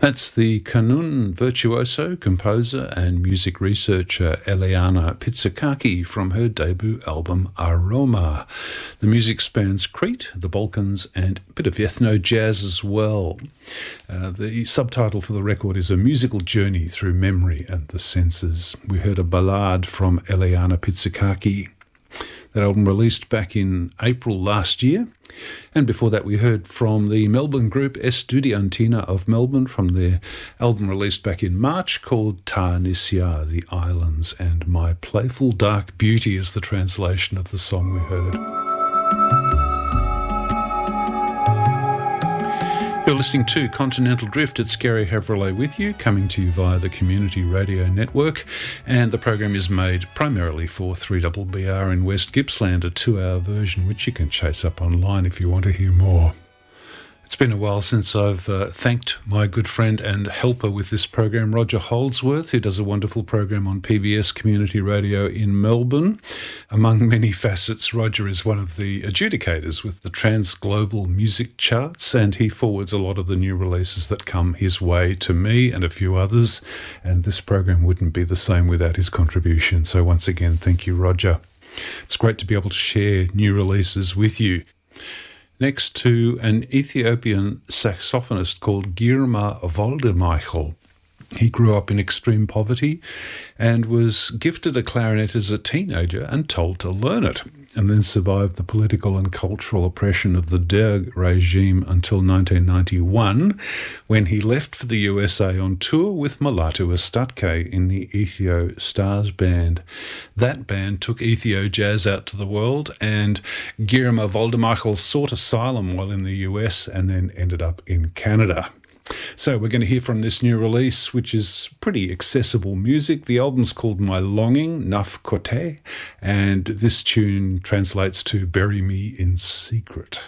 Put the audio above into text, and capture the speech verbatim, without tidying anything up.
That's the Kanun virtuoso, composer and music researcher Eliana Pitsakaki from her debut album Aroma. The music spans Crete, the Balkans and a bit of ethno-jazz as well. Uh, the subtitle for the record is A Musical Journey Through Memory and the Senses. We heard a ballad from Eliana Pitsakaki. That album released back in April last year. And before that we heard from the Melbourne group Estudiantina of Melbourne from their album released back in March called Ta Nisya, The Islands, and My Playful Dark Beauty is the translation of the song we heard. You're listening to Continental Drift. It's Gary Havrilay with you, coming to you via the Community Radio Network, and the program is made primarily for three B B R in West Gippsland, a two-hour version which you can chase up online if you want to hear more. It's been a while since I've uh, thanked my good friend and helper with this program, Roger Holdsworth, who does a wonderful program on P B S Community Radio in Melbourne. Among many facets, Roger is one of the adjudicators with the Trans-Global Music Charts, and he forwards a lot of the new releases that come his way to me and a few others, and this program wouldn't be the same without his contribution. So once again, thank you, Roger. It's great to be able to share new releases with you. Next to an Ethiopian saxophonist called Girma Woldemichael. He grew up in extreme poverty and was gifted a clarinet as a teenager and told to learn it, and then survived the political and cultural oppression of the Derg regime until nineteen ninety-one, when he left for the U S A on tour with Mulatu Astatke in the Ethio Stars Band. That band took Ethio jazz out to the world, and Girma Woldemichael sought asylum while in the U S and then ended up in Canada. So we're going to hear from this new release, which is pretty accessible music. The album's called My Longing, Naf Kote, and this tune translates to Bury Me in Secret.